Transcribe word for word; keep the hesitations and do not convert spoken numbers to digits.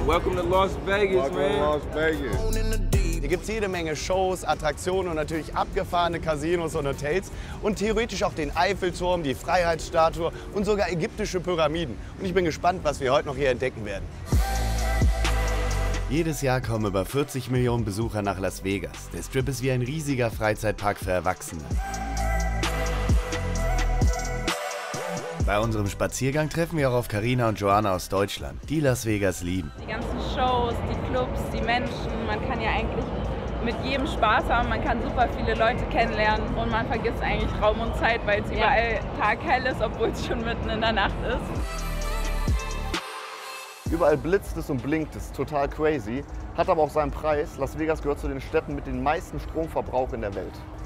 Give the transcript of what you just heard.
Welcome to Las Vegas, Welcome man. to Las Vegas. Hier gibt es jede Menge Shows, Attraktionen und natürlich abgefahrene Casinos und Hotels und theoretisch auch den Eiffelturm, die Freiheitsstatue und sogar ägyptische Pyramiden. Und ich bin gespannt, was wir heute noch hier entdecken werden. Jedes Jahr kommen über vierzig Millionen Besucher nach Las Vegas. Der Strip ist wie ein riesiger Freizeitpark für Erwachsene. Bei unserem Spaziergang treffen wir auch auf Carina und Joanna aus Deutschland, die Las Vegas lieben. Die ganzen Shows, die Clubs, die Menschen, man kann ja eigentlich mit jedem Spaß haben, man kann super viele Leute kennenlernen und man vergisst eigentlich Raum und Zeit, weil es überall taghell ist, obwohl es schon mitten in der Nacht ist. Überall blitzt es und blinkt es, total crazy, hat aber auch seinen Preis. Las Vegas gehört zu den Städten mit dem meisten Stromverbrauch in der Welt.